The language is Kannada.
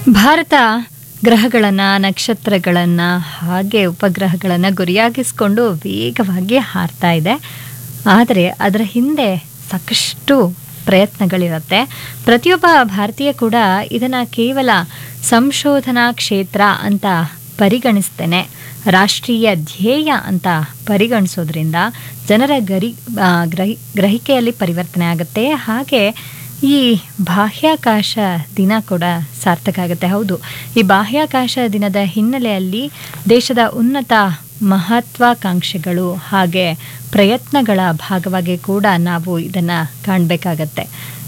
ಭಾರತ ಗ್ರಹಗಳನ್ನು, ನಕ್ಷತ್ರಗಳನ್ನು ಹಾಗೆ ಉಪಗ್ರಹಗಳನ್ನು ಗುರಿಯಾಗಿಸಿಕೊಂಡು ವೇಗವಾಗಿ ಹಾರ್ತಾ ಇದೆ. ಆದರೆ ಅದರ ಹಿಂದೆ ಸಾಕಷ್ಟು ಪ್ರಯತ್ನಗಳಿರುತ್ತೆ. ಪ್ರತಿಯೊಬ್ಬ ಭಾರತೀಯ ಕೂಡ ಇದನ್ನು ಕೇವಲ ಸಂಶೋಧನಾ ಕ್ಷೇತ್ರ ಅಂತ ಪರಿಗಣಿಸ್ತೇನೆ ರಾಷ್ಟ್ರೀಯ ಧ್ಯೇಯ ಅಂತ ಪರಿಗಣಿಸೋದ್ರಿಂದ ಜನರ ಗ್ರಹಿಕೆಯಲ್ಲಿ ಪರಿವರ್ತನೆ ಆಗುತ್ತೆ. ಹಾಗೆ ಈ ಬಾಹ್ಯಾಕಾಶ ದಿನ ಕೂಡ ಸಾರ್ಥಕ ಆಗುತ್ತೆ. ಹೌದು, ಈ ಬಾಹ್ಯಾಕಾಶ ದಿನದ ಹಿನ್ನೆಲೆಯಲ್ಲಿ ದೇಶದ ಉನ್ನತ ಮಹತ್ವಾಕಾಂಕ್ಷೆಗಳು ಹಾಗೆ ಪ್ರಯತ್ನಗಳ ಭಾಗವಾಗಿ ಕೂಡ ನಾವು ಇದನ್ನು ಕಾಣಬೇಕಾಗತ್ತೆ.